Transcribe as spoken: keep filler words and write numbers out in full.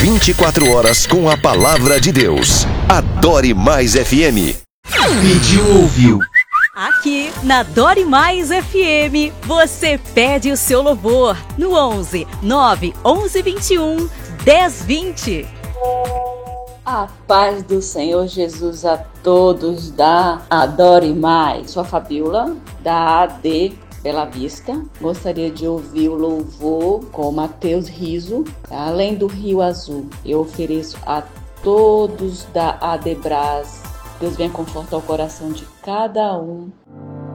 vinte e quatro horas com a palavra de Deus. Adore Mais F M. Pediu, ouviu. Aqui na Adore Mais F M, você pede o seu louvor no onze nove onze vinte e um dez vinte. A paz do Senhor Jesus a todos da Adore Mais. Sou a Fabiola, da A D Bela Vista. Gostaria de ouvir o louvor com Mateus Riso, Além do Rio Azul. Eu ofereço a todos da Adebras. Deus venha confortar o coração de cada um.